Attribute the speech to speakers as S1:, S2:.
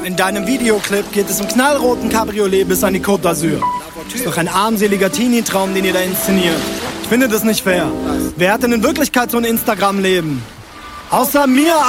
S1: In deinem Videoclip geht es im knallroten Cabriolet bis an die Côte d'Azur. Ist doch ein armseliger Teenie-Traum, den ihr da inszeniert. Ich finde das nicht fair. Wer hat denn in Wirklichkeit so ein Instagram-Leben? Außer mir,